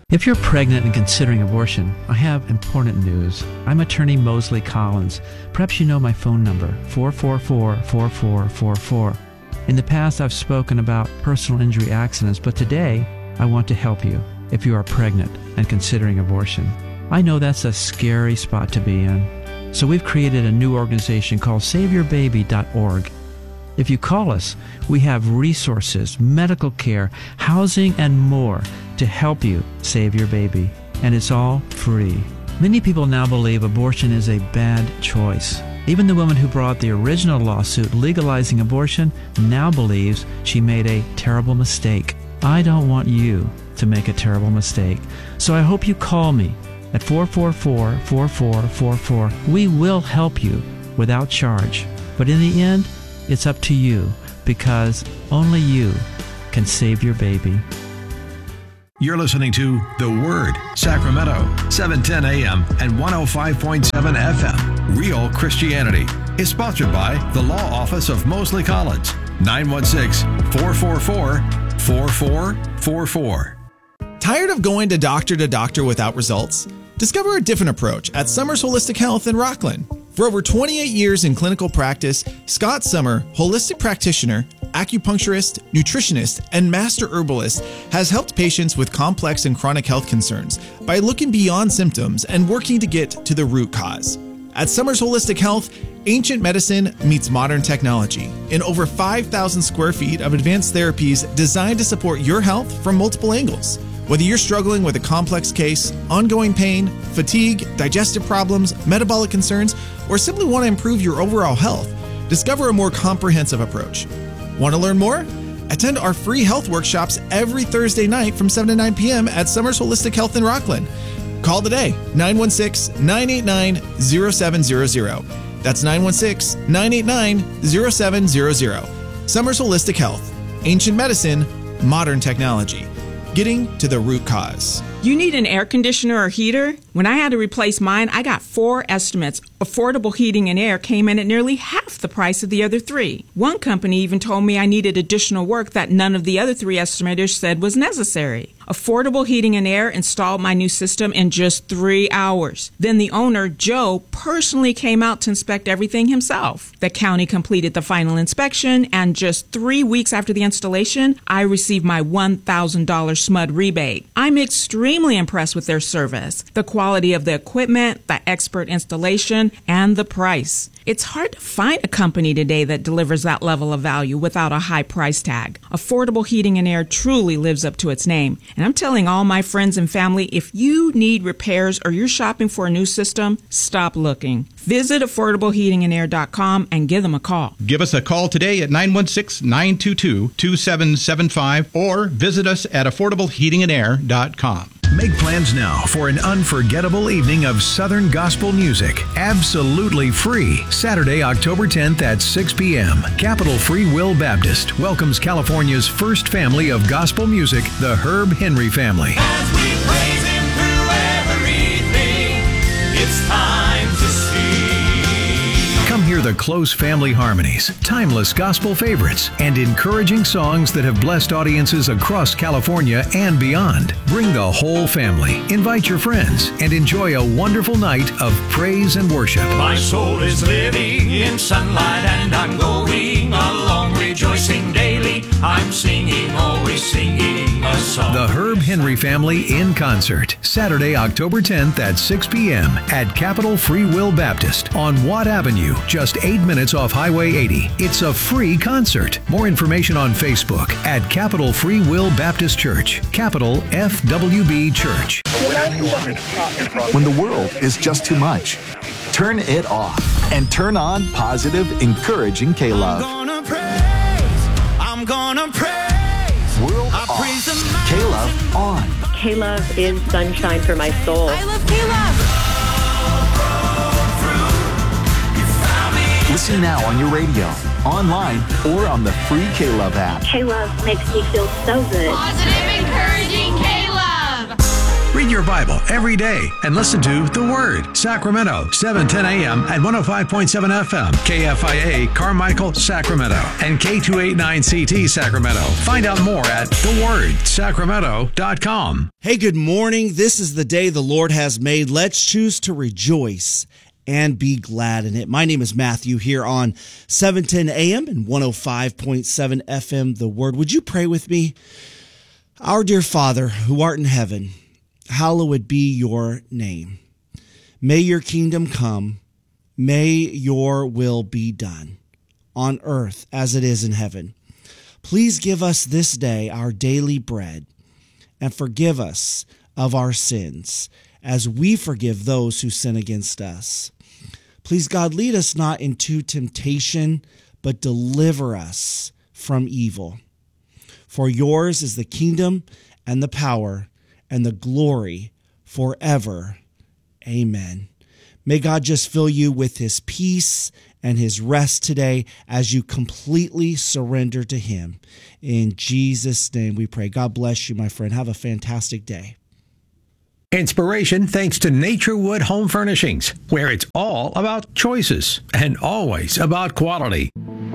If you're pregnant and considering abortion, I have important news. I'm attorney Mosley Collins. Perhaps you know my phone number, 444-4444. In the past, I've spoken about personal injury accidents, but today, I want to help you if you are pregnant and considering abortion. I know that's a scary spot to be in. So we've created a new organization called SaveYourBaby.org. If you call us, we have resources, medical care, housing, and more to help you save your baby. And it's all free. Many people now believe abortion is a bad choice. Even the woman who brought the original lawsuit legalizing abortion now believes she made a terrible mistake. I don't want you to make a terrible mistake. So I hope you call me at 444-4444. We will help you without charge. But in the end, it's up to you, because only you can save your baby. You're listening to The Word, Sacramento, 710 AM and 105.7 FM. Real Christianity is sponsored by the Law Office of Mosley Collins, 916-444-4444. Tired of going to doctor without results? Discover a different approach at Summers Holistic Health in Rockland. For over 28 years in clinical practice, Scott Summer, holistic practitioner, acupuncturist, nutritionist, and master herbalist, has helped patients with complex and chronic health concerns by looking beyond symptoms and working to get to the root cause. At Summers Holistic Health, ancient medicine meets modern technology in over 5,000 square feet of advanced therapies designed to support your health from multiple angles. Whether you're struggling with a complex case, ongoing pain, fatigue, digestive problems, metabolic concerns, or simply want to improve your overall health, discover a more comprehensive approach. Want to learn more? Attend our free health workshops every Thursday night from 7 to 9 p.m. at Summers Holistic Health in Rockland. Call today, 916-989-0700. That's 916-989-0700. Summers Holistic Health. Ancient medicine, modern technology. Getting to the root cause. You need an air conditioner or heater? When I had to replace mine, I got 4 estimates. Affordable Heating and Air came in at nearly half the price of the other 3. One company even told me I needed additional work that none of the other 3 estimators said was necessary. Affordable Heating and Air installed my new system in just 3 hours. Then the owner, Joe, personally came out to inspect everything himself. The county completed the final inspection, and just 3 weeks after the installation, I received my $1,000 SMUD rebate. I'm extremely impressed with their service, the quality of the equipment, the expert installation, and the price. It's hard to find a company today that delivers that level of value without a high price tag. Affordable Heating and Air truly lives up to its name. And I'm telling all my friends and family, if you need repairs or you're shopping for a new system, stop looking. Visit AffordableHeatingandAir.com and give them a call. Give us a call today at 916-922-2775 or visit us at AffordableHeatingandAir.com. Make plans now for an unforgettable evening of Southern gospel music, absolutely free, Saturday, October 10th at 6 p.m. Capital Free Will Baptist welcomes California's first family of gospel music, the Herb Henry family. As we praise Him through everything, it's time to sing. Come hear the close family harmonies, timeless gospel favorites, and encouraging songs that have blessed audiences across California and beyond. Bring the whole family, invite your friends, and enjoy a wonderful night of praise and worship. My soul is living in sunlight and I'm going along, rejoicing daily. I'm singing, always singing a song. The Herb Henry family in concert, Saturday, October 10th at 6 p.m. at Capital Free Will Baptist on Watt Avenue, just 8 minutes off Highway 80. It's a free concert. More information on Facebook at Capital Free Will Baptist Church, Capital FWB Church. When the world is just too much, turn it off and turn on positive, encouraging K-Love. I'm gonna praise. World off. K-Love on. K-Love is sunshine for my soul. I love K-Love. Listen now on your radio, online, or on the free K-Love app. K-Love makes me feel so good. Positive, encouraging K-Love. Read your Bible Bible every day and listen to The Word. Sacramento, 7:10 a.m. at 105.7 FM. KFIA Carmichael, Sacramento. And K289CT Sacramento. Find out more at thewordsacramento.com. Hey, good morning. This is the day the Lord has made. Let's choose to rejoice and be glad in it. My name is Matthew here on 7:10 a.m. and 105.7 FM, The Word. Would you pray with me? Our dear Father, who art in heaven, hallowed be your name. May your kingdom come. May your will be done on earth as it is in heaven. Please give us this day our daily bread and forgive us of our sins as we forgive those who sin against us. Please, God, lead us not into temptation, but deliver us from evil. For yours is the kingdom and the power and the glory forever. Amen. May God just fill you with his peace and his rest today as you completely surrender to him. In Jesus' name we pray. God bless you, my friend. Have a fantastic day. Inspiration thanks to Naturewood Home Furnishings, where it's all about choices and always about quality.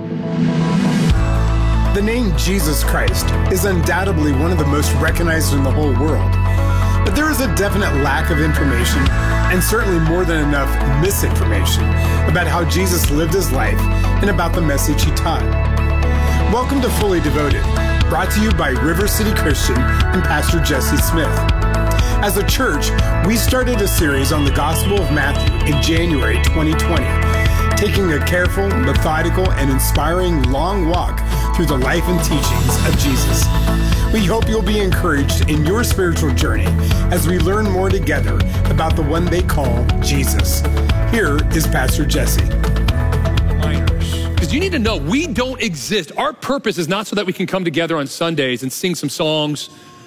The name Jesus Christ is undoubtedly one of the most recognized in the whole world. But there is a definite lack of information, and certainly more than enough misinformation, about how Jesus lived his life and about the message he taught. Welcome to Fully Devoted, brought to you by River City Christian and Pastor Jesse Smith. As a church, we started a series on the Gospel of Matthew in January 2020, taking a careful, methodical, and inspiring long walk through the life and teachings of Jesus. We hope you'll be encouraged in your spiritual journey as we learn more together about the one they call Jesus. Here is Pastor Jesse. Because you need to know, we don't exist. Our purpose is not so that we can come together on Sundays and sing some songs,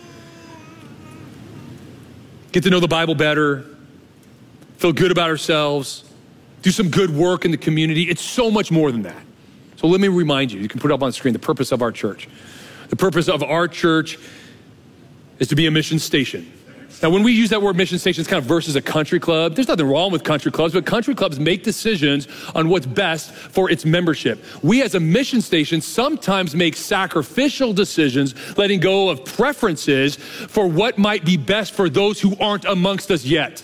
get to know the Bible better, feel good about ourselves, do some good work in the community. It's so much more than that. So let me remind you, you can put it up on the screen, the purpose of our church. The purpose of our church is to be a mission station. Now, when we use that word mission station, it's kind of versus a country club. There's nothing wrong with country clubs, but country clubs make decisions on what's best for its membership. We as a mission station sometimes make sacrificial decisions, letting go of preferences for what might be best for those who aren't amongst us yet.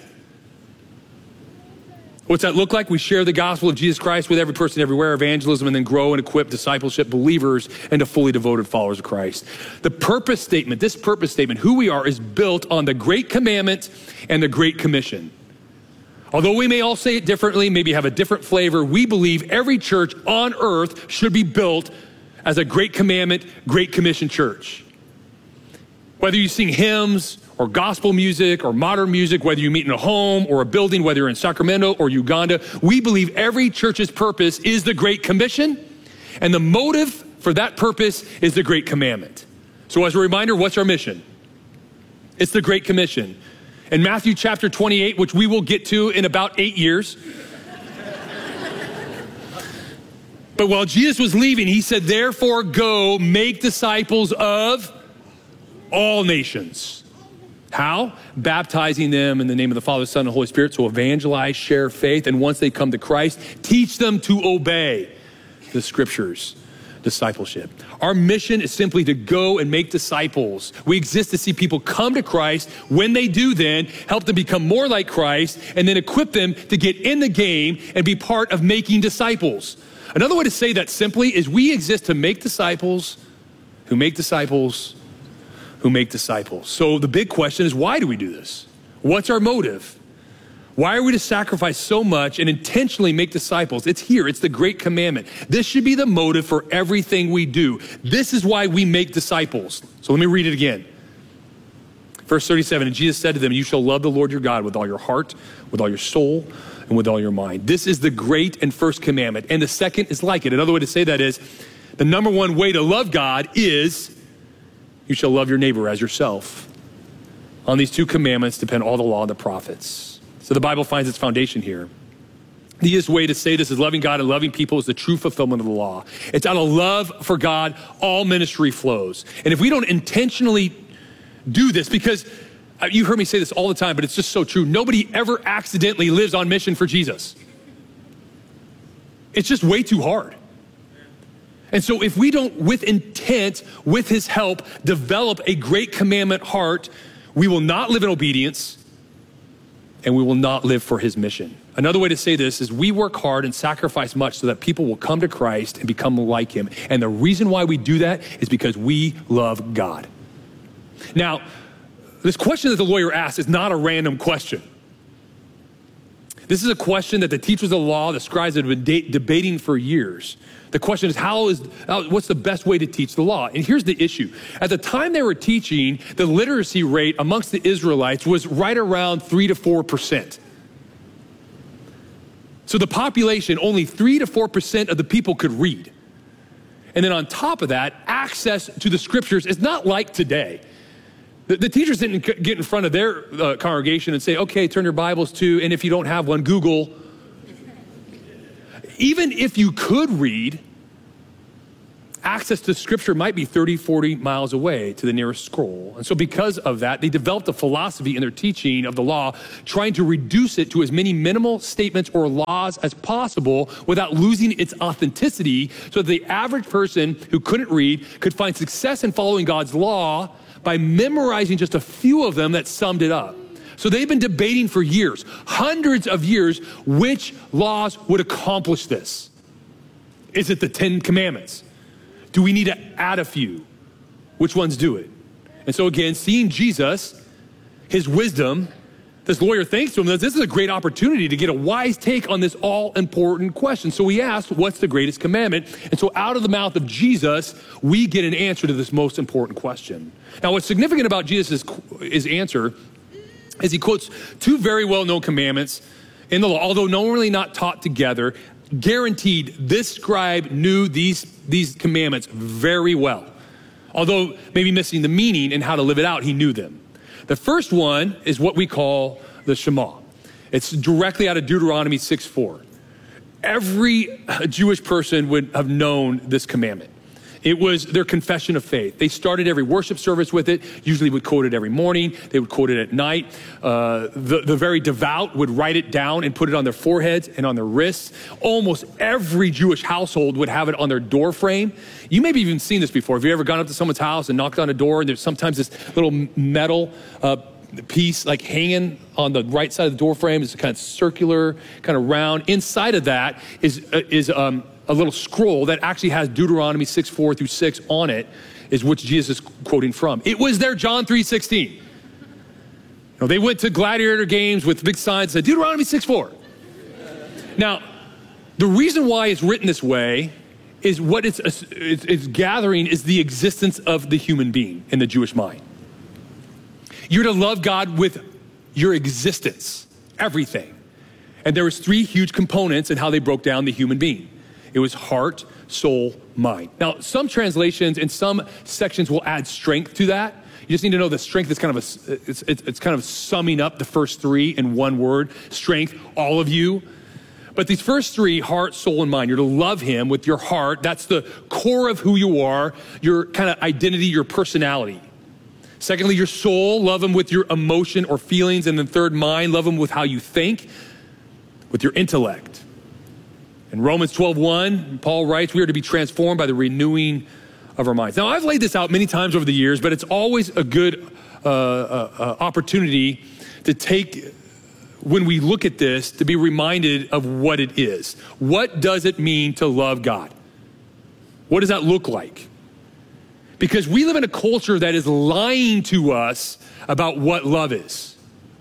What's that look like? We share the gospel of Jesus Christ with every person everywhere, evangelism, and then grow and equip discipleship believers into fully devoted followers of Christ. The purpose statement, this purpose statement, who we are, is built on the Great Commandment and the Great Commission. Although we may all say it differently, maybe have a different flavor, we believe every church on earth should be built as a Great Commandment, Great Commission church. Whether you sing hymns, or gospel music, or modern music, whether you meet in a home or a building, whether you're in Sacramento or Uganda, we believe every church's purpose is the Great Commission, and the motive for that purpose is the Great Commandment. So as a reminder, what's our mission? It's the Great Commission. In Matthew chapter 28, which we will get to in about 8 years, but while Jesus was leaving, he said, therefore go make disciples of all nations. How? Baptizing them in the name of the Father, Son, and Holy Spirit to evangelize, share faith, and once they come to Christ, teach them to obey the scriptures, discipleship. Our mission is simply to go and make disciples. We exist to see people come to Christ. When they do, then help them become more like Christ, and then equip them to get in the game and be part of making disciples. Another way to say that simply is we exist to make disciples who make disciples who make disciples. So the big question is, why do we do this? What's our motive? Why are we to sacrifice so much and intentionally make disciples? It's here, it's the Great Commandment. This should be the motive for everything we do. This is why we make disciples. So let me read it again. Verse 37, and Jesus said to them, you shall love the Lord your God with all your heart, with all your soul, and with all your mind. This is the great and first commandment. And the second is like it. Another way to say that is, the number one way to love God is you shall love your neighbor as yourself. On these two commandments depend all the law and the prophets. So the Bible finds its foundation here. The easiest way to say this is loving God and loving people is the true fulfillment of the law. It's out of love for God, all ministry flows. And if we don't intentionally do this, because You heard me say this all the time, but it's just so true. Nobody ever accidentally lives on mission for Jesus. It's just way too hard. And so if we don't, with intent, with his help, develop a great commandment heart, we will not live in obedience and we will not live for his mission. Another way to say this is we work hard and sacrifice much so that people will come to Christ and become like him. And the reason why we do that is because we love God. Now, this question that the lawyer asked is not a random question. This is a question that the teachers of the law, the scribes have been debating for years. The question is, what's the best way to teach the law? And here's the issue. At the time they were teaching, the literacy rate amongst the Israelites was right around 3 to 4%. So the population, only 3 to 4% of the people could read. And then on top of that, access to the scriptures is not like today. The teachers didn't get in front of their congregation and say, okay, turn your Bibles to, and if you don't have one, Google. Even if you could read, access to scripture might be 30, 40 miles away to the nearest scroll. And so because of that, they developed a philosophy in their teaching of the law, trying to reduce it to as many minimal statements or laws as possible without losing its authenticity, so that the average person who couldn't read could find success in following God's law by memorizing just a few of them that summed it up. So they've been debating for years, hundreds of years, which laws would accomplish this. Is it the 10 Commandments? Do we need to add a few? Which ones do it? And so again, seeing Jesus, his wisdom, this lawyer thinks to him that this is a great opportunity to get a wise take on this all-important question. So he asked, what's the greatest commandment? And so out of the mouth of Jesus, we get an answer to this most important question. Now, what's significant about Jesus' answer is he quotes two very well-known commandments in the law, although normally not taught together. Guaranteed, this scribe knew these commandments very well. Although maybe missing the meaning and how to live it out, he knew them. The first one is what we call the Shema. It's directly out of Deuteronomy 6:4. Every Jewish person would have known this commandment. It was their confession of faith. They started every worship service with it, usually would quote it every morning. They would quote it at night. The very devout would write it down and put it on their foreheads and on their wrists. Almost every Jewish household would have it on their door frame. You maybe even seen this before. Have you ever gone up to someone's house and knocked on a door and there's sometimes this little metal piece like hanging on the right side of the door frame? It's kind of circular, kind of round. Inside of that is a little scroll that actually has Deuteronomy 6:4 through 6 on it, is which Jesus is quoting from. It was their John 3:16. They went to gladiator games with big signs that said Deuteronomy 6:4. Now, the reason why it's written this way is what it's gathering is the existence of the human being in the Jewish mind. You're to love God with your existence, everything. And there was three huge components in how they broke down the human being. It was heart, soul, mind. Now, some translations and some sections will add strength to that. You just need to know the strength is kind of it's kind of summing up the first three in one word: strength, all of you. But these first three, heart, soul, and mind, you're to love him with your heart. That's the core of who you are, your kind of identity, your personality. Secondly, your soul, love him with your emotion or feelings. And then third, mind, love him with how you think, with your intellect. In Romans 12:1, Paul writes, we are to be transformed by the renewing of our minds. Now, I've laid this out many times over the years, but it's always a good opportunity to take, when we look at this, to be reminded of what it is. What does it mean to love God? What does that look like? Because we live in a culture that is lying to us about what love is.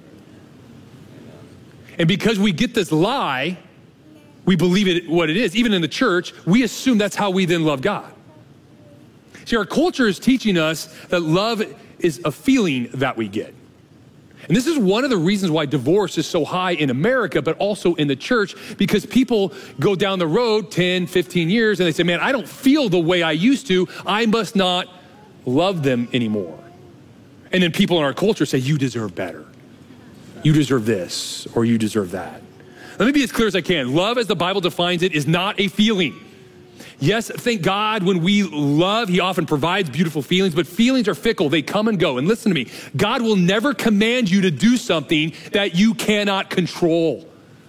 And because we get this lie, we believe it what it is. Even in the church, we assume that's how we then love God. See, our culture is teaching us that love is a feeling that we get. And this is one of the reasons why divorce is so high in America, but also in the church, because people go down the road 10, 15 years and they say, man, I don't feel the way I used to. I must not love them anymore. And then people in our culture say, you deserve better. You deserve this, or you deserve that. Let me be as clear as I can. Love, as the Bible defines it, is not a feeling. Yes, thank God when we love, he often provides beautiful feelings, but feelings are fickle. They come and go. And listen to me, God will never command you to do something that you cannot control.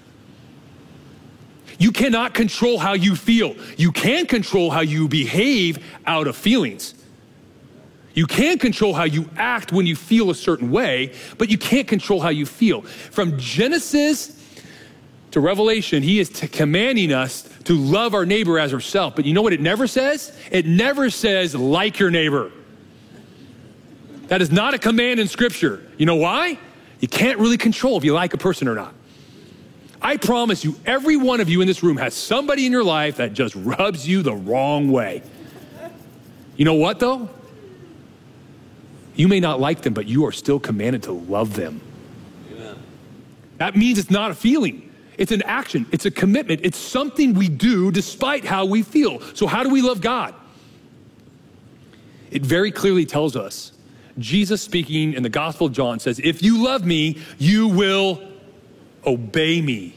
You cannot control how you feel. You can control how you behave out of feelings. You can control how you act when you feel a certain way, but you can't control how you feel. From Genesis to Revelation, he is commanding us to love our neighbor as ourselves. But you know what it never says? It never says, like your neighbor. That is not a command in Scripture. You know why? You can't really control if you like a person or not. I promise you, every one of you in this room has somebody in your life that just rubs you the wrong way. You know what, though? You may not like them, but you are still commanded to love them. Amen. That means it's not a feeling. It's an action. It's a commitment. It's something we do despite how we feel. So how do we love God? It very clearly tells us. Jesus speaking in the Gospel of John says, if you love me, you will obey me.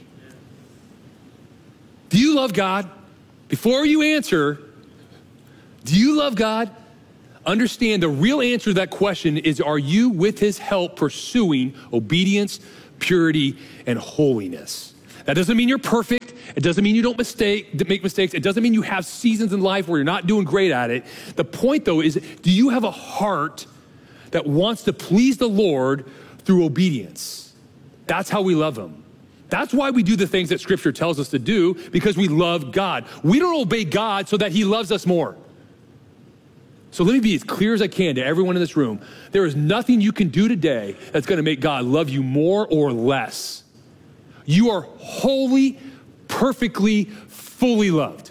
Do you love God? Before you answer, do you love God? Understand the real answer to that question is, are you with his help pursuing obedience, purity, and holiness? That doesn't mean you're perfect. It doesn't mean you don't make mistakes. It doesn't mean you have seasons in life where you're not doing great at it. The point, though, is do you have a heart that wants to please the Lord through obedience? That's how we love him. That's why we do the things that Scripture tells us to do, because we love God. We don't obey God so that he loves us more. So let me be as clear as I can to everyone in this room. There is nothing you can do today that's going to make God love you more or less. You are wholly, perfectly, fully loved.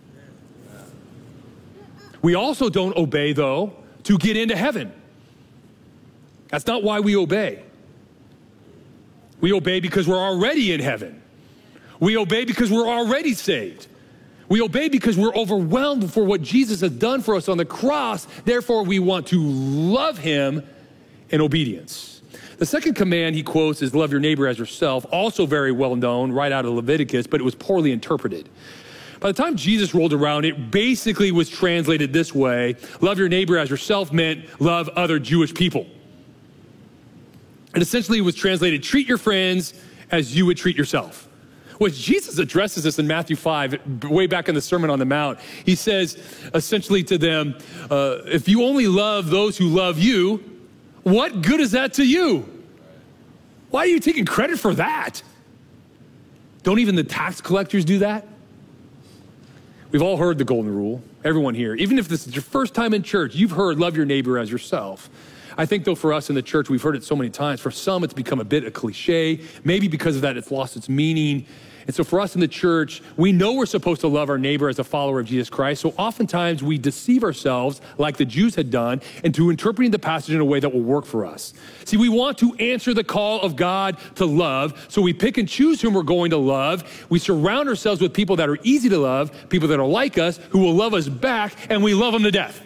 We also don't obey, though, to get into heaven. That's not why we obey. We obey because we're already in heaven. We obey because we're already saved. We obey because we're overwhelmed for what Jesus has done for us on the cross. Therefore, we want to love him in obedience. The second command he quotes is love your neighbor as yourself, also very well known right out of Leviticus, but it was poorly interpreted. By the time Jesus rolled around, it basically was translated this way. Love your neighbor as yourself meant love other Jewish people. And essentially it was translated, treat your friends as you would treat yourself. Which Jesus addresses this in Matthew 5, way back in the Sermon on the Mount. He says essentially to them, if you only love those who love you, what good is that to you? Why are you taking credit for that? Don't even the tax collectors do that? We've all heard the golden rule, everyone here. Even if this is your first time in church, you've heard love your neighbor as yourself. I think, though, for us in the church, we've heard it so many times. For some, it's become a bit a cliche. Maybe because of that, it's lost its meaning. And so for us in the church, we know we're supposed to love our neighbor as a follower of Jesus Christ. So oftentimes we deceive ourselves, like the Jews had done, into interpreting the passage in a way that will work for us. See, we want to answer the call of God to love. So we pick and choose whom we're going to love. We surround ourselves with people that are easy to love, people that are like us, who will love us back, and we love them to death.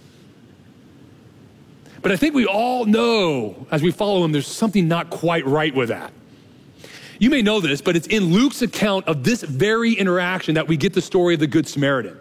But I think we all know, as we follow him, there's something not quite right with that. You may know this, but it's in Luke's account of this very interaction that we get the story of the Good Samaritan.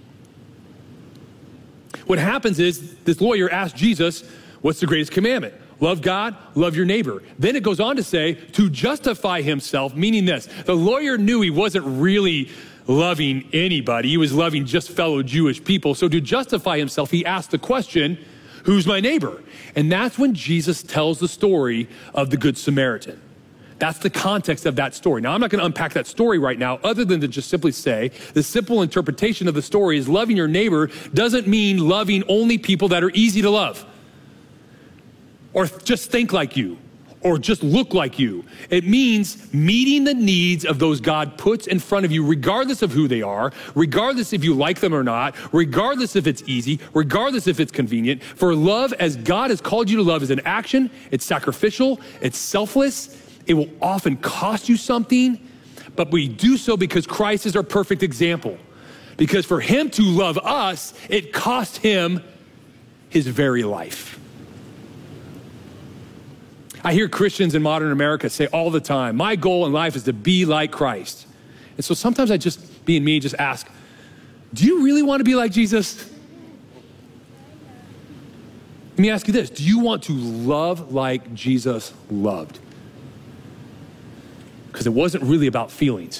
What happens is this lawyer asks Jesus, what's the greatest commandment? Love God, love your neighbor. Then it goes on to say, to justify himself, meaning this. The lawyer knew he wasn't really loving anybody. He was loving just fellow Jewish people. So to justify himself, he asked the question, who's my neighbor? And that's when Jesus tells the story of the Good Samaritan. That's the context of that story. Now, I'm not going to unpack that story right now, other than to just simply say the simple interpretation of the story is loving your neighbor doesn't mean loving only people that are easy to love, or just think like you, or just look like you. It means meeting the needs of those God puts in front of you, regardless of who they are, regardless if you like them or not, regardless if it's easy, regardless if it's convenient. For love, as God has called you to love, is an action. It's sacrificial. It's selfless. It will often cost you something, but we do so because Christ is our perfect example. Because for him to love us, it cost him his very life. I hear Christians in modern America say all the time, my goal in life is to be like Christ. And so sometimes I just, being me, just ask, Do you really want to be like Jesus? Let me ask you this. Do you want to love like Jesus loved? Because it wasn't really about feelings.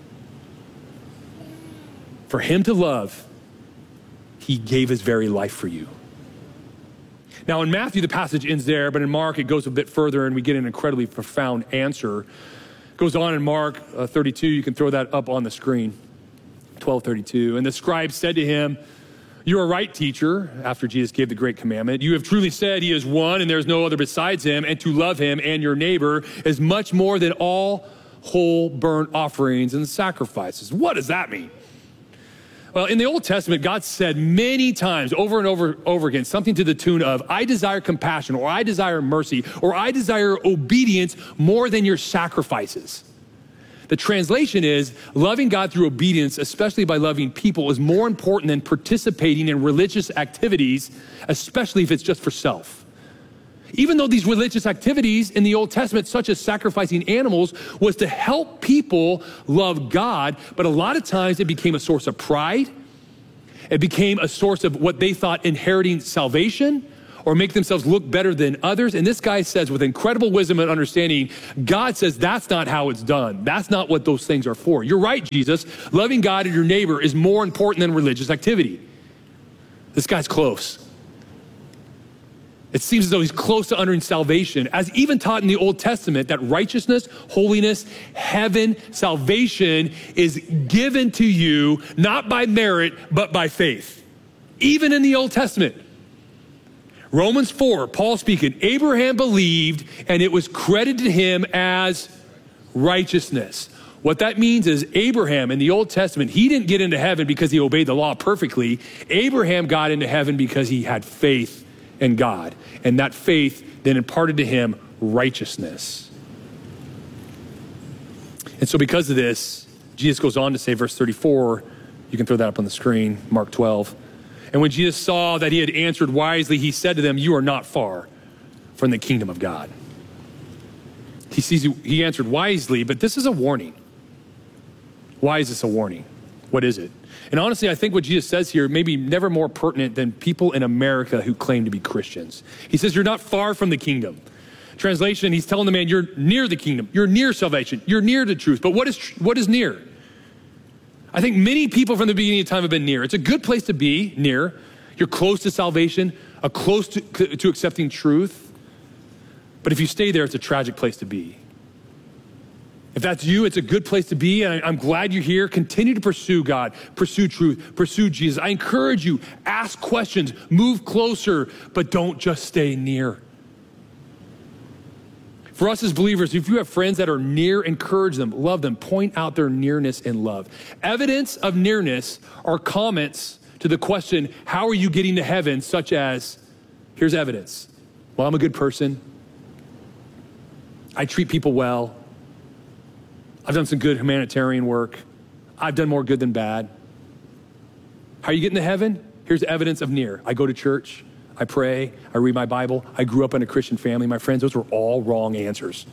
For him to love, he gave his very life for you. Now in Matthew, the passage ends there, but in Mark, it goes a bit further and we get an incredibly profound answer. It goes on in Mark 32, you can throw that up on the screen, 12:32. And the scribe said to him, "You are right, teacher," after Jesus gave the great commandment. "You have truly said he is one and there's no other besides him, and to love him and your neighbor is much more than all whole burnt offerings and sacrifices." What does that mean? Well, in the Old Testament, God said many times over and over again, something to the tune of, "I desire compassion," or "I desire mercy," or "I desire obedience more than your sacrifices." The translation is, loving God through obedience, especially by loving people, is more important than participating in religious activities, especially if it's just for self. Even though these religious activities in the Old Testament, such as sacrificing animals, was to help people love God, but a lot of times it became a source of pride. It became a source of what they thought inheriting salvation or make themselves look better than others. And this guy says with incredible wisdom and understanding, God says that's not how it's done. That's not what those things are for. You're right, Jesus. Loving God and your neighbor is more important than religious activity. This guy's close. It seems as though he's close to uttering salvation, as even taught in the Old Testament, that righteousness, holiness, heaven, salvation is given to you, not by merit, but by faith. Even in the Old Testament. Romans 4, Paul speaking, Abraham believed and it was credited to him as righteousness. What that means is Abraham in the Old Testament, he didn't get into heaven because he obeyed the law perfectly. Abraham got into heaven because he had faith in God. And that faith then imparted to him righteousness. And so because of this, Jesus goes on to say, verse 34, you can throw that up on the screen, Mark 12. "And when Jesus saw that he had answered wisely, he said to them, 'You are not far from the kingdom of God.'" He answered wisely, but this is a warning. Why is this a warning? What is it? And honestly, I think what Jesus says here may be never more pertinent than people in America who claim to be Christians. He says, you're not far from the kingdom. Translation, he's telling the man, you're near the kingdom. You're near salvation. You're near the truth. But what is near? I think many people from the beginning of time have been near. It's a good place to be near. You're close to salvation, close to accepting truth. But if you stay there, it's a tragic place to be. If that's you, it's a good place to be, and I'm glad you're here. Continue to pursue God, pursue truth, pursue Jesus. I encourage you, ask questions, move closer, but don't just stay near. For us as believers, if you have friends that are near, encourage them, love them, point out their nearness in love. Evidence of nearness are comments to the question, how are you getting to heaven, such as, here's evidence. Well, I'm a good person. I treat people well. I've done some good humanitarian work. I've done more good than bad. How are you getting to heaven? Here's evidence of near. I go to church. I pray. I read my Bible. I grew up in a Christian family. My friends, those were all wrong answers.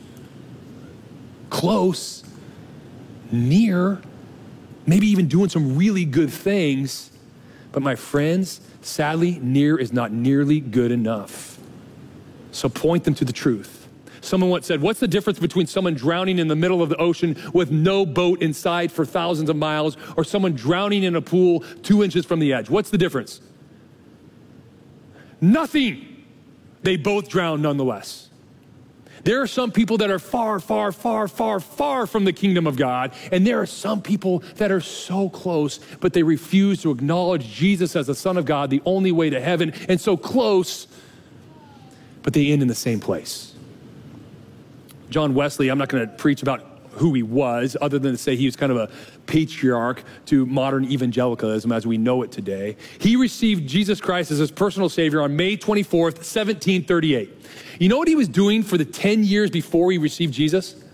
Close, near, maybe even doing some really good things. But my friends, sadly, near is not nearly good enough. So point them to the truth. Someone once said, what's the difference between someone drowning in the middle of the ocean with no boat inside for thousands of miles or someone drowning in a pool 2 inches from the edge? What's the difference? Nothing. They both drown nonetheless. There are some people that are far, far, far, far, far from the kingdom of God, and there are some people that are so close, but they refuse to acknowledge Jesus as the Son of God, the only way to heaven, and so close, but they end in the same place. John Wesley, I'm not going to preach about who he was, other than to say he was kind of a patriarch to modern evangelicalism as we know it today. He received Jesus Christ as his personal Savior on May 24th, 1738. You know what he was doing for the 10 years before he received Jesus?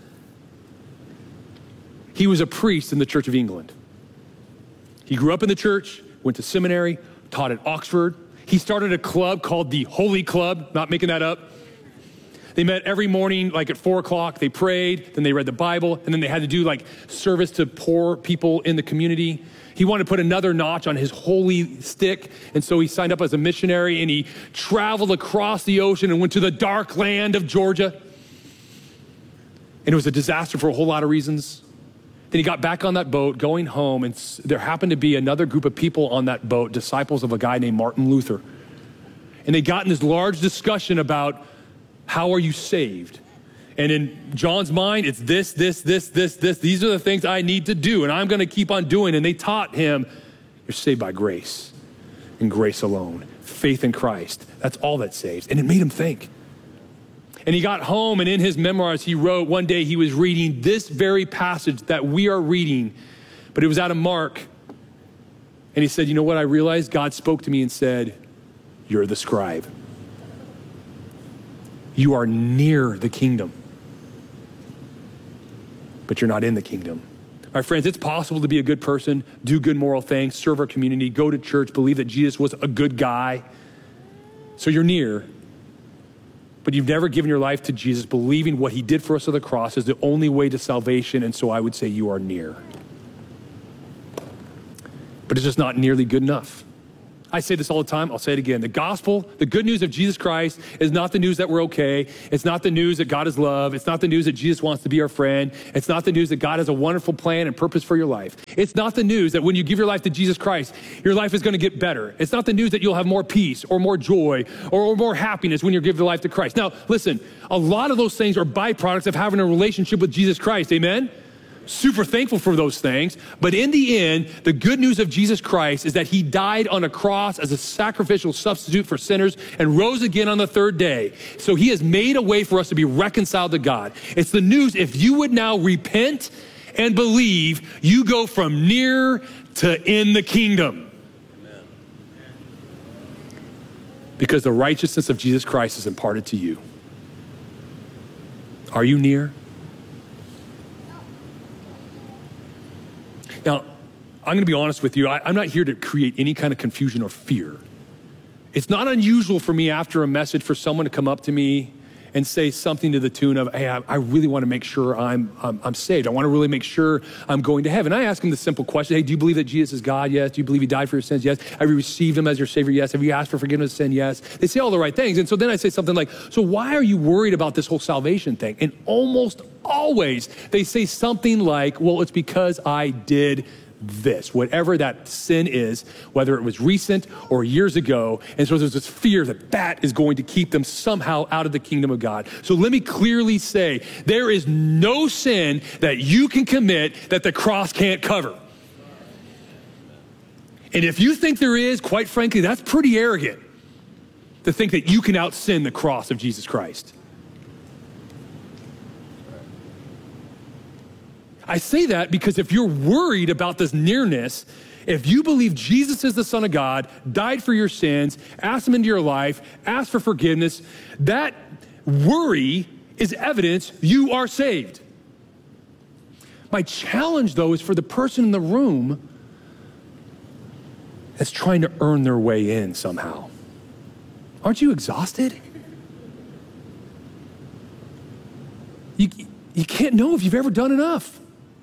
He was a priest in the Church of England. He grew up in the church, went to seminary, taught at Oxford. He started a club called the Holy Club, not making that up. They met every morning, like at 4 o'clock. They prayed, then they read the Bible, and then they had to do like service to poor people in the community. He wanted to put another notch on his holy stick, and so he signed up as a missionary, and he traveled across the ocean and went to the dark land of Georgia. And it was a disaster for a whole lot of reasons. Then he got back on that boat, going home, and there happened to be another group of people on that boat, disciples of a guy named Martin Luther. And they got in this large discussion about how are you saved? And in John's mind, it's this. These are the things I need to do, and I'm going to keep on doing. And they taught him, you're saved by grace and grace alone. Faith in Christ. That's all that saves. And it made him think. And he got home, and in his memoirs, he wrote, one day he was reading this very passage that we are reading, but it was out of Mark. And he said, you know what I realized? God spoke to me and said, you're the scribe. You are near the kingdom, but you're not in the kingdom. My friends, it's possible to be a good person, do good moral things, serve our community, go to church, believe that Jesus was a good guy. So you're near, but you've never given your life to Jesus, believing what he did for us on the cross is the only way to salvation, and so I would say you are near. But it's just not nearly good enough. I say this all the time, I'll say it again. The gospel, the good news of Jesus Christ is not the news that we're okay. It's not the news that God is love. It's not the news that Jesus wants to be our friend. It's not the news that God has a wonderful plan and purpose for your life. It's not the news that when you give your life to Jesus Christ, your life is going to get better. It's not the news that you'll have more peace or more joy or more happiness when you give your life to Christ. Now, listen, a lot of those things are byproducts of having a relationship with Jesus Christ, amen? Super thankful for those things. But in the end, the good news of Jesus Christ is that he died on a cross as a sacrificial substitute for sinners and rose again on the third day. So he has made a way for us to be reconciled to God. It's the news. If you would now repent and believe, you go from near to in the kingdom. Amen. Because the righteousness of Jesus Christ is imparted to you. Are you near? Now, I'm going to be honest with you. I'm not here to create any kind of confusion or fear. It's not unusual for me after a message for someone to come up to me and say something to the tune of, hey, I really want to make sure I'm saved. I want to really make sure I'm going to heaven. I ask them the simple question, hey, do you believe that Jesus is God? Yes. Do you believe he died for your sins? Yes. Have you received him as your Savior? Yes. Have you asked for forgiveness of sin? Yes. They say all the right things. And so then I say something like, so why are you worried about this whole salvation thing? And almost always they say something like, well, it's because I did this, whatever that sin is, whether it was recent or years ago. And so there's this fear that that is going to keep them somehow out of the kingdom of God. So let me clearly say, there is no sin that you can commit that the cross can't cover. And if you think there is, quite frankly, that's pretty arrogant to think that you can out-sin the cross of Jesus Christ. I say that because if you're worried about this nearness, if you believe Jesus is the Son of God, died for your sins, asked him into your life, asked for forgiveness, that worry is evidence you are saved. My challenge, though, is for the person in the room that's trying to earn their way in somehow. Aren't you exhausted? You can't know if you've ever done enough.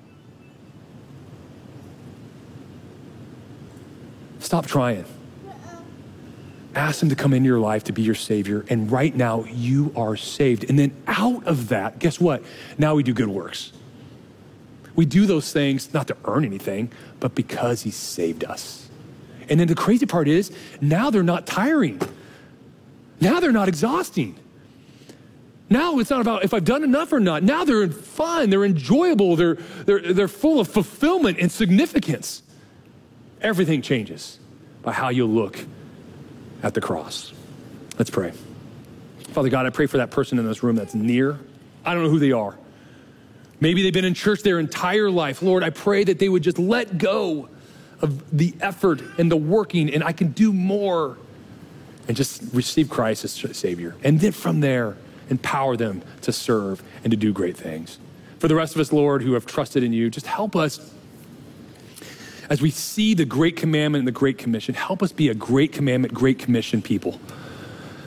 Stop trying. Ask him to come into your life to be your Savior. And right now, you are saved. And then out of that, guess what? Now we do good works. We do those things not to earn anything, but because he saved us. And then the crazy part is, now they're not tiring. Now they're not exhausting. Now it's not about if I've done enough or not. Now they're fun, they're enjoyable, they're full of fulfillment and significance. Everything changes by how you look at the cross. Let's pray. Father God, I pray for that person in this room that's near. I don't know who they are. Maybe they've been in church their entire life. Lord, I pray that they would just let go of the effort and the working, and I can do more, and just receive Christ as Savior. And then from there, empower them to serve and to do great things. For the rest of us, Lord, who have trusted in you, just help us as we see the great commandment and the great commission. Help us be a great commandment, great commission people.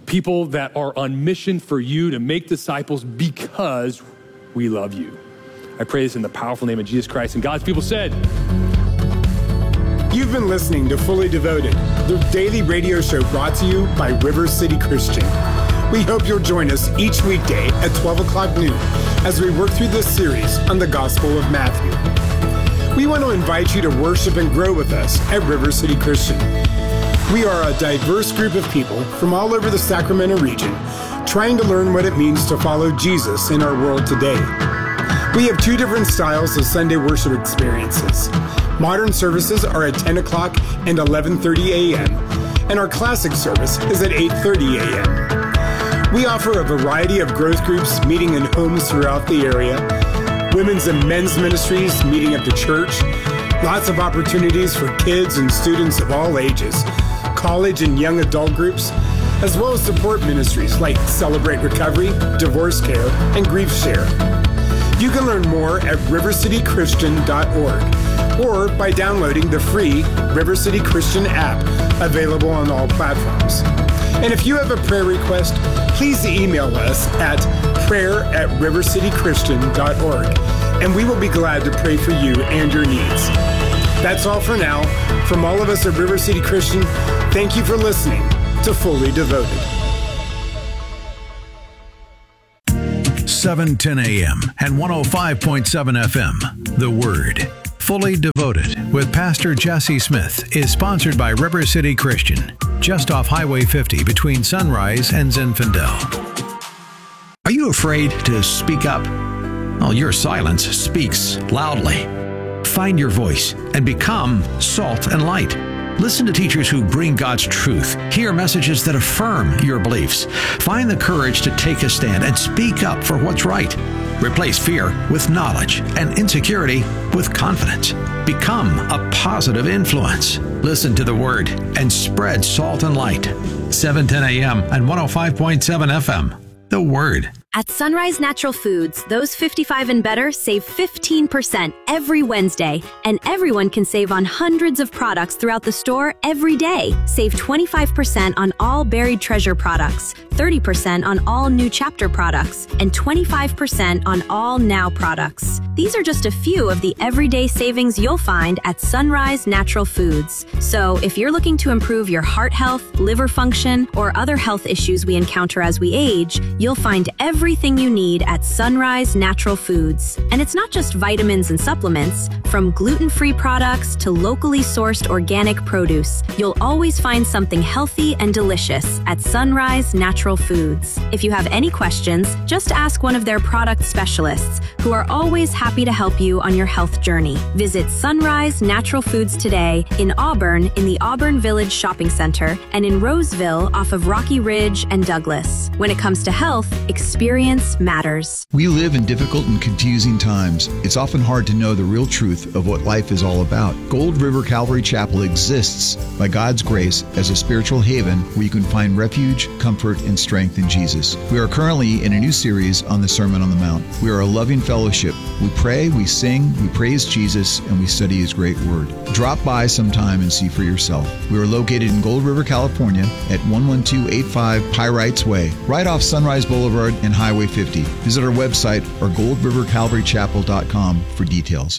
people that are on mission for you to make disciples because we love you. I pray this in the powerful name of Jesus Christ. And God's people said, You've been listening to Fully Devoted, the daily radio show brought to you by River City Christian. We hope you'll join us each weekday at 12 o'clock noon as we work through this series on the Gospel of Matthew. We want to invite you to worship and grow with us at River City Christian. We are a diverse group of people from all over the Sacramento region trying to learn what it means to follow Jesus in our world today. We have two different styles of Sunday worship experiences. Modern services are at 10 o'clock and 11:30 a.m., and our classic service is at 8:30 a.m. We offer a variety of growth groups meeting in homes throughout the area, women's and men's ministries meeting at the church, lots of opportunities for kids and students of all ages, college and young adult groups, as well as support ministries like Celebrate Recovery, Divorce Care, and Grief Share. You can learn more at rivercitychristian.org or by downloading the free River City Christian app available on all platforms. And if you have a prayer request, please email us at prayer@rivercitychristian.org, and we will be glad to pray for you and your needs. That's all for now. From all of us at River City Christian, thank you for listening to Fully Devoted. 710 AM and 105.7 FM. The Word. Fully Devoted with Pastor Jesse Smith is sponsored by River City Christian, just off Highway 50 between Sunrise and Zinfandel. Are you afraid to speak up? Well, your silence speaks loudly. Find your voice and become salt and light. Listen to teachers who bring God's truth. Hear messages that affirm your beliefs. Find the courage to take a stand and speak up for what's right. Replace fear with knowledge and insecurity with confidence. Become a positive influence. Listen to the Word and spread salt and light. 710 AM and 105.7 FM. The Word. At Sunrise Natural Foods, those 55 and better save 15% every Wednesday, and everyone can save on hundreds of products throughout the store every day. Save 25% on all Buried Treasure products, 30% on all New Chapter products, and 25% on all Now products. These are just a few of the everyday savings you'll find at Sunrise Natural Foods. So if you're looking to improve your heart health, liver function, or other health issues we encounter as we age, you'll find everything you need at Sunrise Natural Foods. And it's not just vitamins and supplements. From gluten-free products to locally sourced organic produce, you'll always find something healthy and delicious at Sunrise Natural Foods. If you have any questions, just ask one of their product specialists, who are always happy to help you on your health journey. Visit Sunrise Natural Foods today in Auburn in the Auburn Village Shopping Center and in Roseville off of Rocky Ridge and Douglas. When it comes to health, experience matters. We live in difficult and confusing times. It's often hard to know the real truth of what life is all about. Gold River Calvary Chapel exists by God's grace as a spiritual haven where you can find refuge, comfort, and strength in Jesus. We are currently in a new series on the Sermon on the Mount. We are a loving fellowship. We pray, we sing, we praise Jesus, and we study His great Word. Drop by sometime and see for yourself. We are located in Gold River, California at 11285 Pyrites Way, right off Sunrise Boulevard and Highway 50. Visit our website or goldrivercalvarychapel.com for details.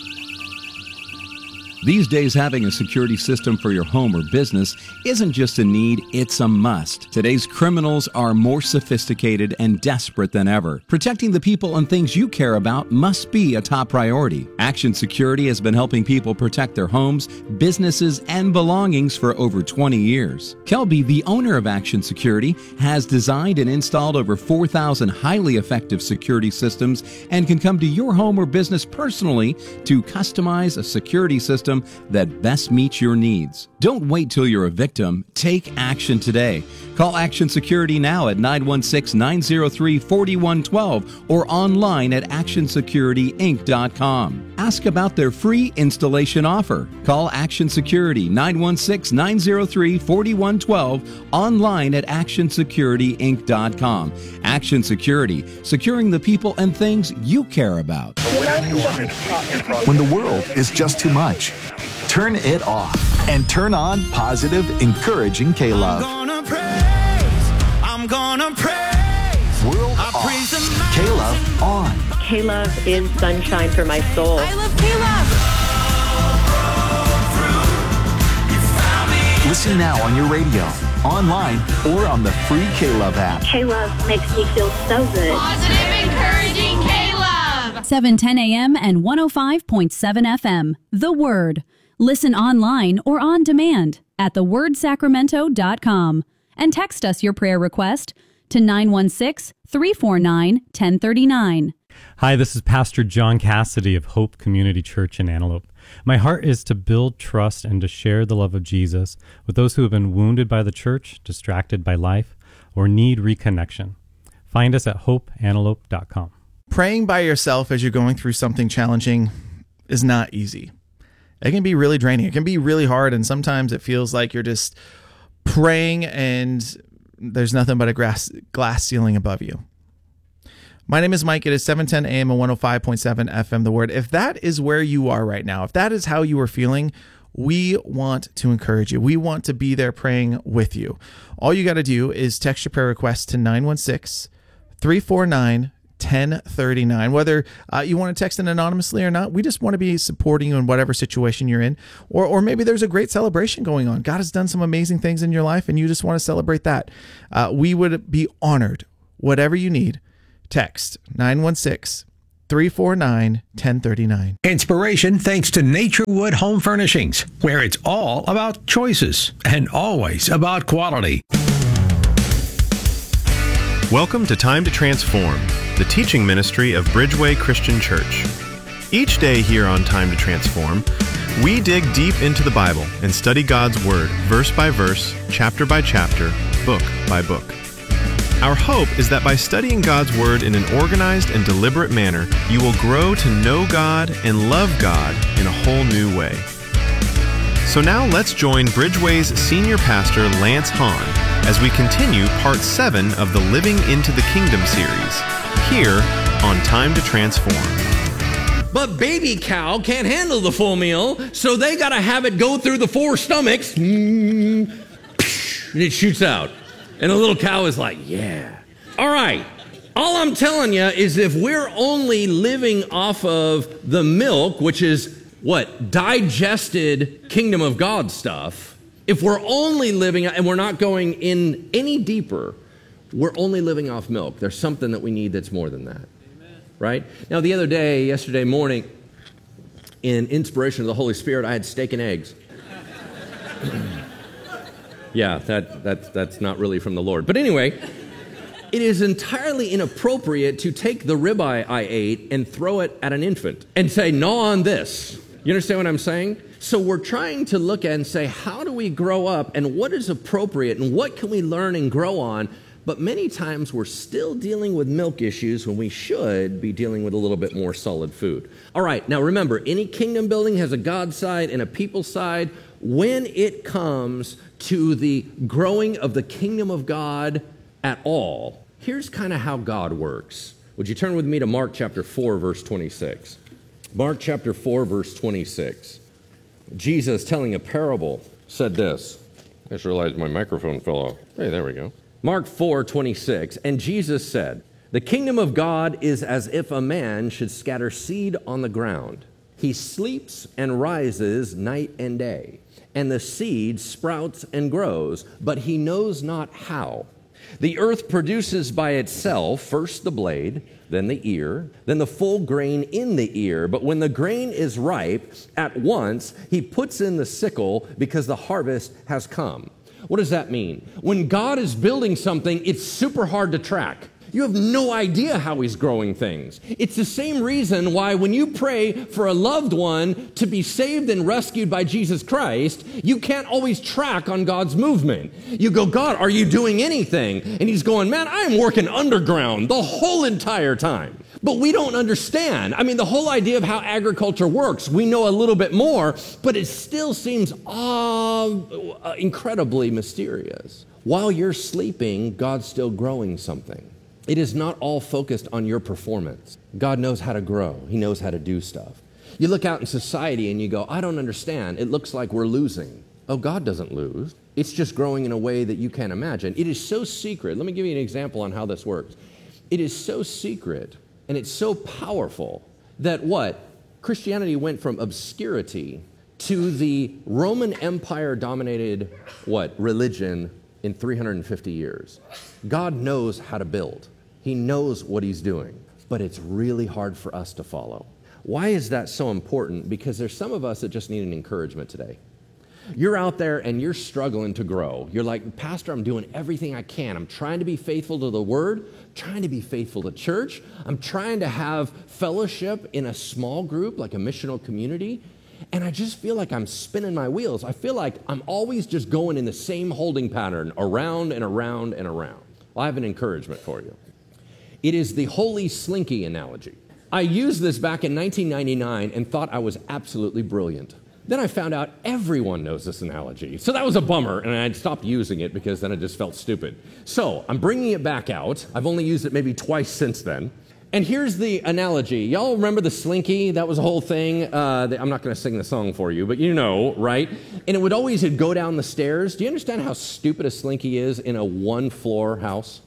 These days, having a security system for your home or business isn't just a need, it's a must. Today's criminals are more sophisticated and desperate than ever. Protecting the people and things you care about must be a top priority. Action Security has been helping people protect their homes, businesses, and belongings for over 20 years. Kelby, the owner of Action Security, has designed and installed over 4,000 highly effective security systems and can come to your home or business personally to customize a security system that best meets your needs. Don't wait till you're a victim. Take action today. Call Action Security now at 916-903-4112 or online at actionsecurityinc.com. Ask about their free installation offer. Call Action Security 916-903-4112 online at actionsecurityinc.com. Action Security, securing the people and things you care about. When the world is just too much, turn it off and turn on positive, encouraging K-Love. gonna praise. World I off. praise the K-Love on. K-Love is sunshine for my soul. I love K-Love. Listen now on your radio, online, or on the free K-Love app. K-Love makes me feel so good. Positive, encouraging K-Love. 710 a.m. and 105.7 FM. The Word. Listen online or on demand at thewordsacramento.com. And text us your prayer request to 916-349-1039. Hi, this is Pastor John Cassidy of Hope Community Church in Antelope. My heart is to build trust and to share the love of Jesus with those who have been wounded by the church, distracted by life, or need reconnection. Find us at hopeantelope.com. Praying by yourself as you're going through something challenging is not easy. It can be really draining. It can be really hard, and sometimes it feels like you're just praying and there's nothing but a glass ceiling above you. My name is Mike. It is 710 AM and 105.7 FM, The Word. If that is where you are right now, if that is how you are feeling, we want to encourage you. We want to be there praying with you. All you got to do is text your prayer request to 916-349-1039. Whether you want to text in anonymously or not, we just want to be supporting you in whatever situation you're in. Or maybe there's a great celebration going on. God has done some amazing things in your life and you just want to celebrate that. We would be honored. Whatever you need, text 916-349-1039. Inspiration thanks to Naturewood Home Furnishings, where it's all about choices and always about quality. Welcome to Time to Transform, the teaching ministry of Bridgeway Christian Church. Each day here on Time to Transform, we dig deep into the Bible and study God's Word, verse by verse, chapter by chapter, book by book. Our hope is that by studying God's Word in an organized and deliberate manner, you will grow to know God and love God in a whole new way. So now let's join Bridgeway's senior pastor, Lance Hahn, as we continue part 7 of the Living into the Kingdom series, here on Time to Transform. But baby cow can't handle the full meal, so they got to have it go through the 4 stomachs, and it shoots out. And the little cow is like, yeah. All right. All I'm telling you is if we're only living off of the milk, which is what? Digested kingdom of God stuff. If we're only living, and we're not going in any deeper, we're only living off milk. There's something that we need that's more than that. Amen. Right? Now, the other day, yesterday morning, in inspiration of the Holy Spirit, I had steak and eggs. Yeah, that's not really from the Lord. But anyway, it is entirely inappropriate to take the ribeye I ate and throw it at an infant and say, gnaw on this. You understand what I'm saying? So we're trying to look at and say, how do we grow up and what is appropriate and what can we learn and grow on? But many times we're still dealing with milk issues when we should be dealing with a little bit more solid food. All right, now remember, any kingdom building has a God side and a people side. When it comes to the growing of the kingdom of God at all, here's kind of how God works. Would you turn with me to Mark chapter 4, verse 26? Mark chapter 4, verse 26. Jesus, telling a parable, said this. I just realized my microphone fell off. Hey, there we go. Mark 4, 26. And Jesus said, "The kingdom of God is as if a man should scatter seed on the ground. He sleeps and rises night and day, and the seed sprouts and grows, but he knows not how. The earth produces by itself first the blade, then the ear, then the full grain in the ear. But when the grain is ripe, at once he puts in the sickle because the harvest has come." What does that mean? When God is building something, it's super hard to track. You have no idea how he's growing things. It's the same reason why when you pray for a loved one to be saved and rescued by Jesus Christ, you can't always track on God's movement. You go, God, are you doing anything? And he's going, man, I'm working underground the whole entire time. But we don't understand. I mean, the whole idea of how agriculture works, we know a little bit more, but it still seems incredibly mysterious. While you're sleeping, God's still growing something. It is not all focused on your performance. God knows how to grow. He knows how to do stuff. You look out in society and you go, I don't understand. It looks like we're losing. Oh, God doesn't lose. It's just growing in a way that you can't imagine. It is so secret. Let me give you an example on how this works. It is so secret and it's so powerful that Christianity went from obscurity to the Roman Empire dominated religion in 350 years. God knows how to build. He knows what he's doing, but it's really hard for us to follow. Why is that so important? Because there's some of us that just need an encouragement today. You're out there and you're struggling to grow. You're like, Pastor, I'm doing everything I can. I'm trying to be faithful to the Word, trying to be faithful to church. I'm trying to have fellowship in a small group, like a missional community. And I just feel like I'm spinning my wheels. I feel like I'm always just going in the same holding pattern, around and around and around. Well, I have an encouragement for you. It is the holy slinky analogy. I used this back in 1999 and thought I was absolutely brilliant. Then I found out everyone knows this analogy. So that was a bummer, and I stopped using it because then it just felt stupid. So I'm bringing it back out. I've only used it maybe twice since then. And here's the analogy. Y'all remember the slinky? That was a whole thing. I'm not going to sing the song for you, but you know, right? And it would always go down the stairs. Do you understand how stupid a slinky is in a one-floor house?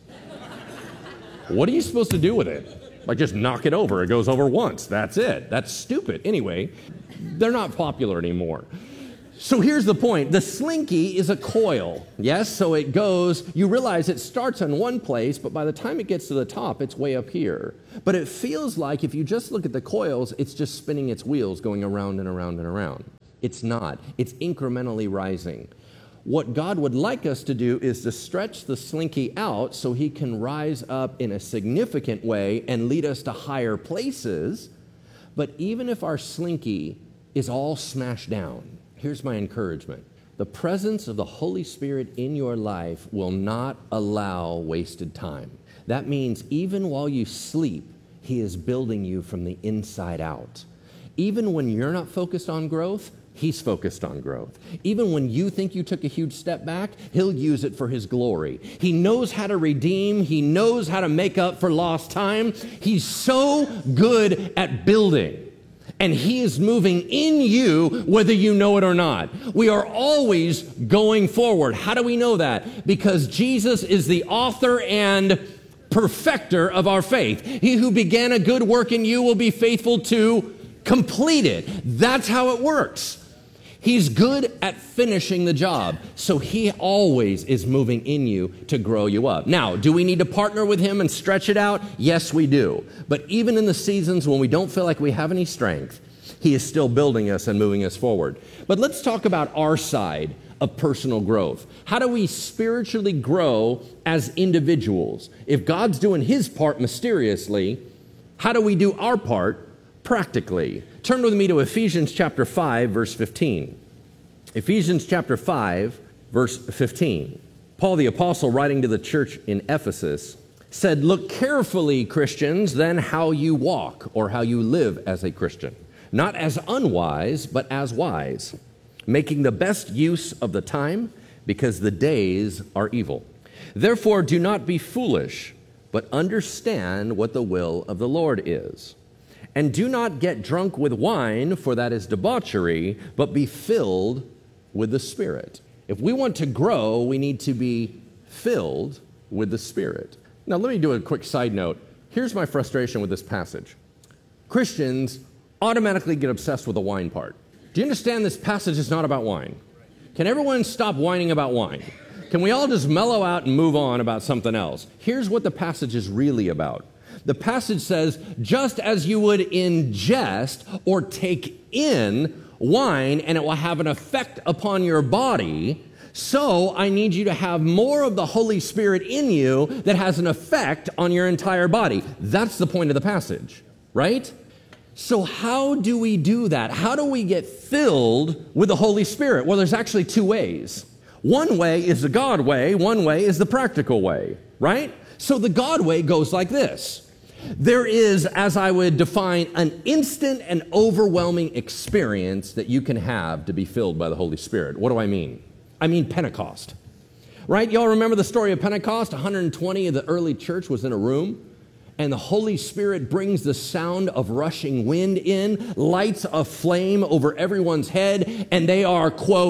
What are you supposed to do with it? Like just knock it over. It goes over once. That's it. That's stupid. Anyway, they're not popular anymore. So here's the point. The slinky is a coil. Yes, so it goes, you realize it starts in one place, but by the time it gets to the top, it's way up here. But it feels like if you just look at the coils, it's just spinning its wheels going around and around and around. It's not. It's incrementally rising. What God would like us to do is to stretch the slinky out so he can rise up in a significant way and lead us to higher places. But even if our slinky is all smashed down, here's my encouragement. The presence of the Holy Spirit in your life will not allow wasted time. That means even while you sleep, he is building you from the inside out. Even when you're not focused on growth, he's focused on growth. Even when you think you took a huge step back, he'll use it for his glory. He knows how to redeem. He knows how to make up for lost time. He's so good at building. And he is moving in you whether you know it or not. We are always going forward. How do we know that? Because Jesus is the author and perfecter of our faith. He who began a good work in you will be faithful to complete it. That's how it works. He's good at finishing the job, so he always is moving in you to grow you up. Now, do we need to partner with him and stretch it out? Yes, we do. But even in the seasons when we don't feel like we have any strength, he is still building us and moving us forward. But let's talk about our side of personal growth. How do we spiritually grow as individuals? If God's doing his part mysteriously, how do we do our part practically? Turn with me to Ephesians chapter 5, verse 15. Ephesians chapter 5, verse 15. Paul the apostle, writing to the church in Ephesus, said, "Look carefully, Christians, then how you walk," or how you live as a Christian. "Not as unwise, but as wise, making the best use of the time, because the days are evil. Therefore do not be foolish, but understand what the will of the Lord is. And do not get drunk with wine, for that is debauchery, but be filled with the Spirit." If we want to grow, we need to be filled with the Spirit. Now, let me do a quick side note. Here's my frustration with this passage. Christians automatically get obsessed with the wine part. Do you understand this passage is not about wine? Can everyone stop whining about wine? Can we all just mellow out and move on about something else? Here's what the passage is really about. The passage says, just as you would ingest or take in wine and it will have an effect upon your body, so I need you to have more of the Holy Spirit in you that has an effect on your entire body. That's the point of the passage, right? So how do we do that? How do we get filled with the Holy Spirit? Well, there's actually two ways. One way is the God way. One way is the practical way, right? So the God way goes like this. There is, as I would define, an instant and overwhelming experience that you can have to be filled by the Holy Spirit. What do I mean? I mean Pentecost, right? Y'all remember the story of Pentecost? 120 of the early church was in a room, and the Holy Spirit brings the sound of rushing wind in, lights a flame over everyone's head, and they are, quote,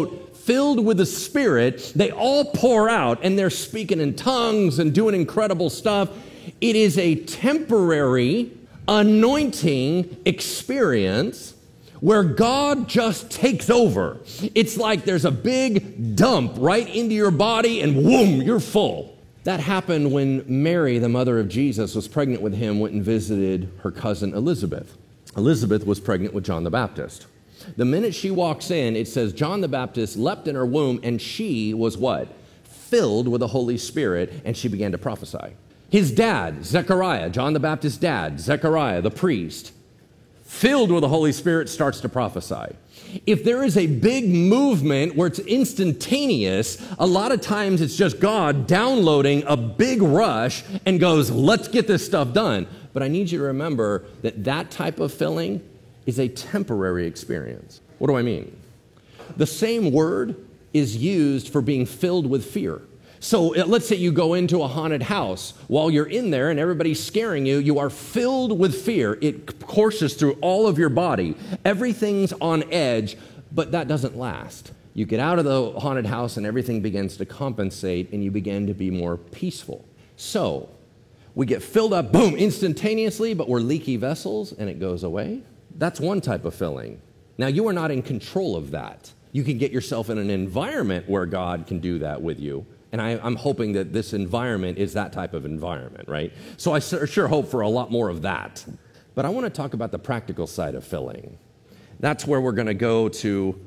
filled with the Spirit, they all pour out and they're speaking in tongues and doing incredible stuff. It is a temporary anointing experience where God just takes over. It's like there's a big dump right into your body and whoom, you're full. That happened when Mary, the mother of Jesus, was pregnant with him, went and visited her cousin Elizabeth. Elizabeth was pregnant with John the Baptist. The minute she walks in, it says John the Baptist leapt in her womb, and she was what? Filled with the Holy Spirit, and she began to prophesy. His dad, Zechariah, John the Baptist's dad, Zechariah, the priest, filled with the Holy Spirit, starts to prophesy. If there is a big movement where it's instantaneous, a lot of times it's just God downloading a big rush and goes, let's get this stuff done. But I need you to remember that that type of filling is a temporary experience. What do I mean? The same word is used for being filled with fear. So let's say you go into a haunted house. While you're in there and everybody's scaring you, you are filled with fear. It courses through all of your body. Everything's on edge, but that doesn't last. You get out of the haunted house and everything begins to compensate and you begin to be more peaceful. So we get filled up, boom, instantaneously, but we're leaky vessels and it goes away. That's one type of filling. Now, you are not in control of that. You can get yourself in an environment where God can do that with you. And I'm hoping that this environment is that type of environment, right? So I sure hope for a lot more of that. But I want to talk about the practical side of filling. That's where we're going to go to